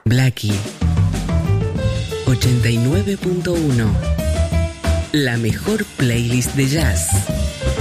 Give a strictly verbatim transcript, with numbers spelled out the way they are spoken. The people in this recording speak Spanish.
Blackie ochenta y nueve punto uno. La mejor playlist de jazz.